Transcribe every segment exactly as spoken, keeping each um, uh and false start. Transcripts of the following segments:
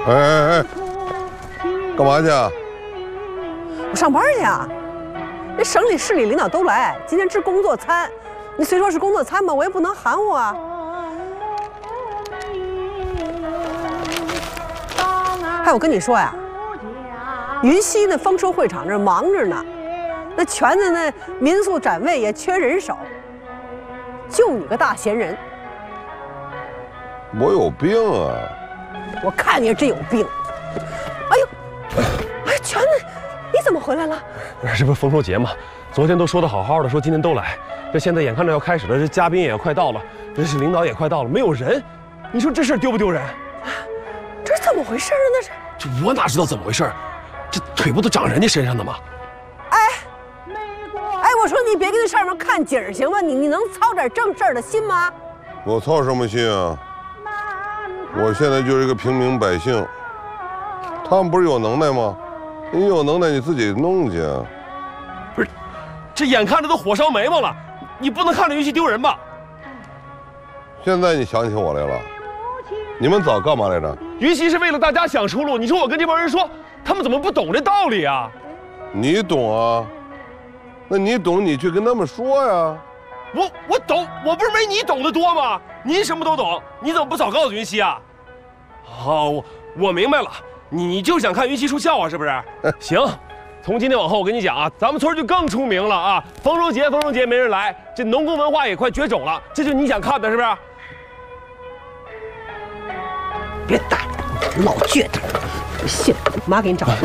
哎哎哎，干嘛去啊？ 我上班去啊！那省里市里领导都来，今天吃工作餐。你虽说是工作餐吧，我也不能含糊啊。哎，我跟你说呀，云溪那丰收会场这忙着呢，那全的那民宿展位也缺人手，就你个大闲人。 我有病啊！ 我看你真有病。哎呦，哎，全的，你怎么回来了？ 这不是丰收节吗？昨天都说的好好的，说今天都来，这现在眼看着要开始了，这嘉宾也快到了，这是领导也快到了，没有人，你说这事儿丢不丢人？ 这是怎么回事呢？那是这我哪知道怎么回事？这腿不都长人家身上的吗？ 哎，哎，我说你别跟那上面看景行吗？你你能操点正事儿的心吗？ 我操什么心啊？我现在就是一个平民百姓，他们不是有能耐吗？你有能耐你自己弄去啊！ 不是，这眼看着都火烧眉毛了，你不能看着云溪丢人吧？ 现在你想起我来了，你们早干嘛来着？ 云溪是为了大家想出路，你说我跟这帮人说，他们怎么不懂这道理啊？ 你懂啊？那你懂，你去跟他们说呀。 我我懂，我不是没你懂得多吗？您什么都懂，你怎么不早告诉云溪啊？好，我我明白了，你你就想看云溪出笑话是不是？行，从今天往后我跟你讲啊，咱们村就更出名了啊！丰收节丰收节没人来，这农耕文化也快绝种了，这就是你想看的是不是？ 别打，老倔头，不信妈给你找。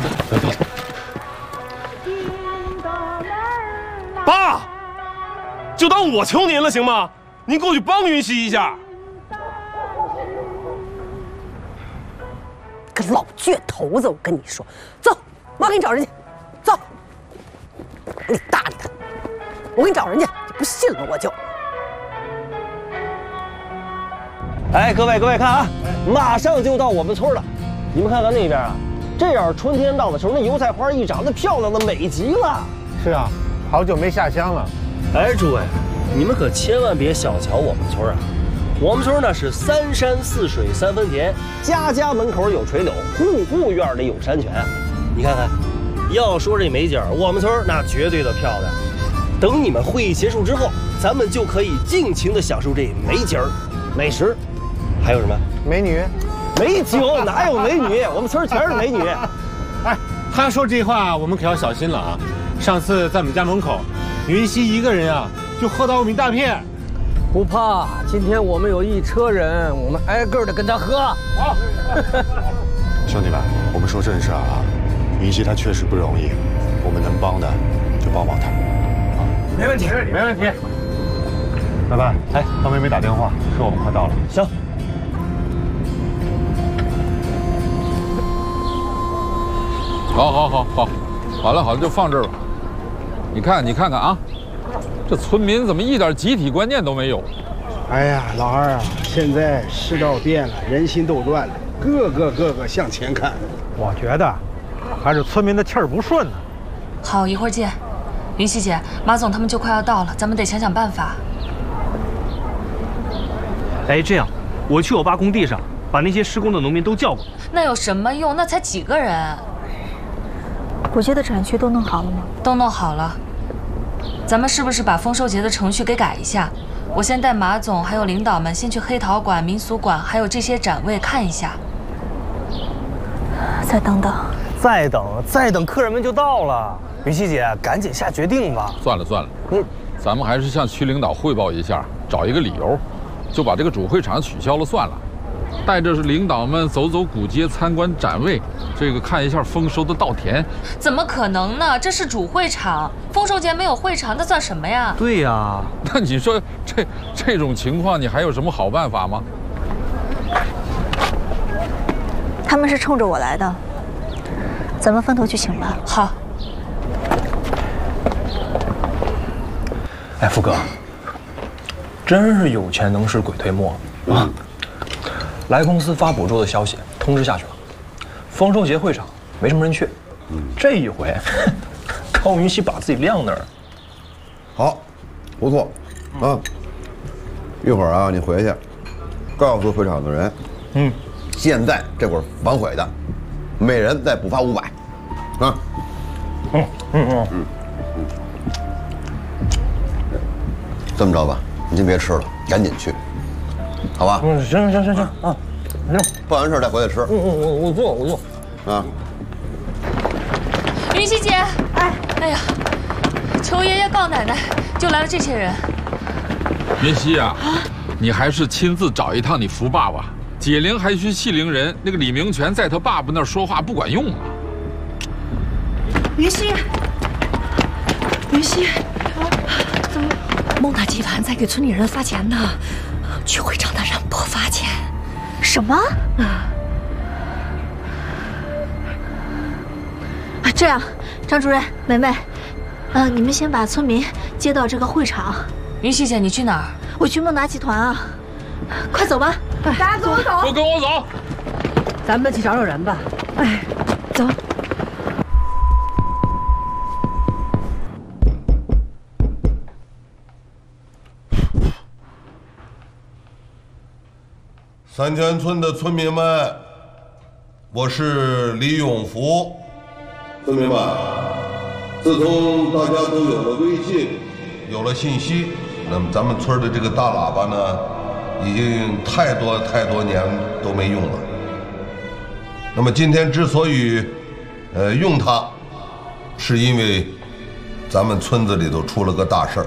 爸，就当我求您了行吗？您过去帮云溪一下。 个老倔头子，我跟你说，走，妈给你找人去，走。你大你的，我给你找人去，你不信了我就。 哎，各位各位看啊，马上就到我们村了，你们看看那边啊，这要是春天到的时候，那油菜花一长，那漂亮的美极了。 是啊，好久没下乡了。 哎，诸位，你们可千万别小瞧我们村啊！我们村那是三山四水三分田，家家门口有垂柳，户户院里有山泉啊！你看看，要说这美景，我们村那绝对的漂亮。等你们会议结束之后，咱们就可以尽情的享受这美景、美食，还有什么？ 美女？ 美酒哪有美女？我们村全是美女。 哎，他说这话我们可要小心了啊！上次在我们家门口，云溪一个人啊就喝倒我们一大片。 不怕，今天我们有一车人，我们挨个的跟他喝。 好， 兄弟们，我们说正事啊！云溪他确实不容易，我们能帮的就帮帮他。啊， 没问题，没问题。老板，哎，帮妹妹打电话，说我们快到了。 行。 好，好，好，好，好了，好了，就放这儿吧。你看，你看看啊。这村民怎么一点集体观念都没有？ 哎呀，老二啊，现在世道变了，人心都乱了，个个个个向前看。 我觉得还是村民的气儿不顺呢。 好，一会儿见。云溪姐，马总他们就快要到了，咱们得想想办法。 哎，这样，我去我爸工地上把那些施工的农民都叫过来。 那有什么用？那才几个人。 古街的展区都弄好了吗？ 都弄好了。咱们是不是把丰收节的程序给改一下？我先带马总还有领导们先去黑陶馆、民俗馆，还有这些展位看一下。 再等等， 再等，再等，客人们就到了。云溪姐，赶紧下决定吧。 算了算了，嗯，咱们还是向区领导汇报一下，找一个理由，就把这个主会场取消了算了。带着是领导们走走古街，参观展位，这个看一下丰收的稻田。 怎么可能呢？这是主会场，丰收节没有会场，那算什么呀？ 对呀，那你说这这种情况，你还有什么好办法吗？ 他们是冲着我来的，咱们分头去请吧。 好。 哎，富哥，真是有钱能使鬼推磨啊！来公司发补助的消息通知下去了，丰收节会场没什么人去，这一回高云溪把自己晾那儿。 好，不错，啊，一会儿啊，你回去告诉会场的人，嗯， 现在这会儿反悔的，每人再补发五百，啊。嗯嗯嗯嗯嗯。这么着吧，你先别吃了，赶紧去，好吧？ 嗯，行行行行啊，行， 办完事再回来吃。 嗯嗯，我我做我做。 啊。 云溪姐，哎哎呀，求爷爷告奶奶，就来了这些人。 云溪啊，你还是亲自找一趟你福爸爸。解铃还须系铃人，那个李明全在他爸爸那儿说话不管用啊。 云溪，云溪，怎么？蒙大集团在给村里人发钱呢，去会场的人不发钱。 什么？啊，这样，张主任、梅梅，呃，你们先把村民接到这个会场。 云溪姐，你去哪儿？ 我去孟达集团啊，快走吧。 大家跟我走， 都跟我走。 咱们去找找人吧。 哎，走。 三泉村的村民们，我是李永福。村民们，自从大家都有了微信，有了信息，那么咱们村的这个大喇叭呢，已经太多太多年都没用了。那么今天之所以，呃，用它，是因为咱们村子里头出了个大事儿。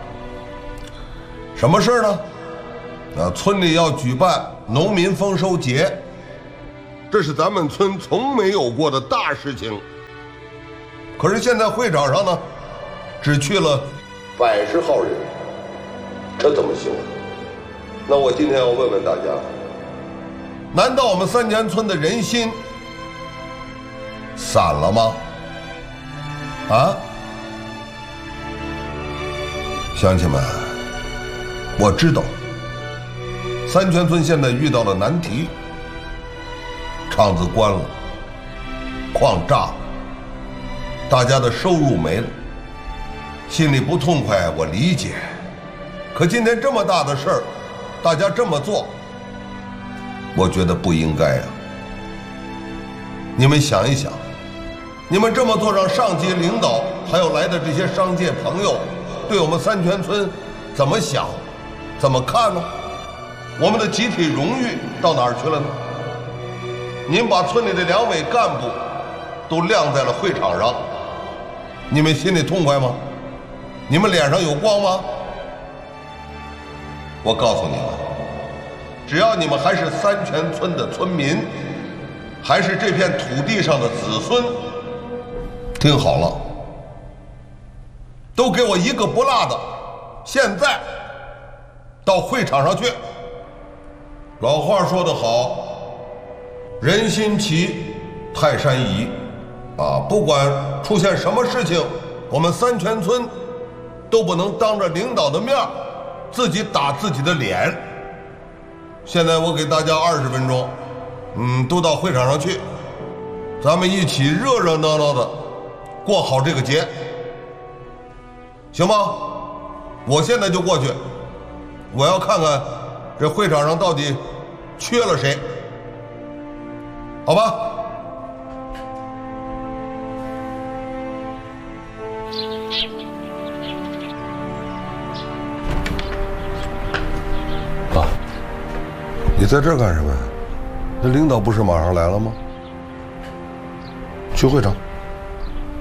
什么事儿呢？啊，村里要举办农民丰收节，这是咱们村从没有过的大事情。可是现在会场上呢，只去了百十号人，这怎么行啊？那我今天要问问大家，难道我们三泉村的人心散了吗？啊，乡亲们，我知道三泉村现在遇到了难题，厂子关了，矿炸了，大家的收入没了，心里不痛快，我理解。可今天这么大的事儿，大家这么做，我觉得不应该啊。你们想一想，你们这么做让上级领导还有来的这些商界朋友对我们三泉村怎么想怎么看呢？我们的集体荣誉到哪儿去了呢？您把村里的两委干部都晾在了会场上，你们心里痛快吗？你们脸上有光吗？我告诉你们，只要你们还是三泉村的村民，还是这片土地上的子孙，听好了，都给我一个不落的，现在到会场上去。老话说得好，人心齐，泰山移，啊，不管出现什么事情，我们三泉村都不能当着领导的面自己打自己的脸。现在我给大家二十分钟，嗯，都到会场上去，咱们一起热热闹闹的过好这个节，行吗？我现在就过去，我要看看这会场上到底缺了谁，好吧？ 爸， 你在这儿干什么呀？那领导不是马上来了吗？去会场。